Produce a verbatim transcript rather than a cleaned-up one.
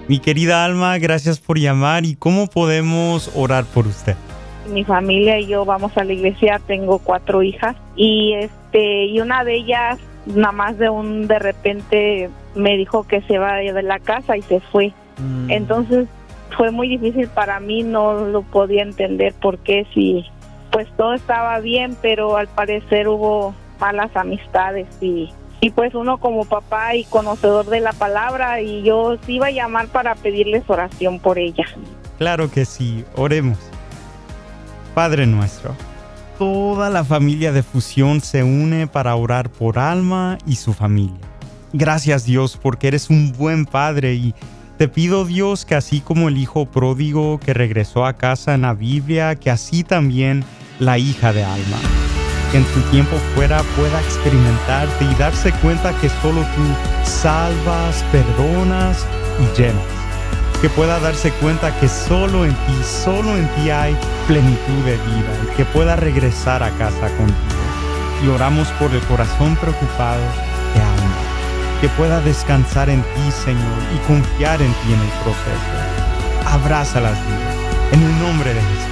Mi querida Alma, gracias por llamar. ¿Y cómo podemos orar por usted? Mi familia y yo vamos a la iglesia, tengo cuatro hijas y este y una de ellas nada más de un de repente me dijo que se va de la casa y se fue. Mm. Entonces fue muy difícil para mí, no lo podía entender porque si pues todo estaba bien, pero al parecer hubo malas amistades y y pues uno como papá y conocedor de la palabra, y yo sí iba a llamar para pedirles oración por ella. Claro que sí, oremos. Padre nuestro, toda la familia de Fusión se une para orar por Alma y su familia. Gracias, Dios, porque eres un buen padre, y te pido, Dios, que así como el hijo pródigo que regresó a casa en la Biblia, que así también la hija de Alma, que en su tiempo fuera pueda experimentarte y darse cuenta que solo tú salvas, perdonas y llenas. Que pueda darse cuenta que solo en ti, solo en ti hay plenitud de vida, y que pueda regresar a casa contigo. Y oramos por el corazón preocupado de Alma, que pueda descansar en ti, Señor, y confiar en ti en el proceso. Abrázalas, Dios, en el nombre de Jesús.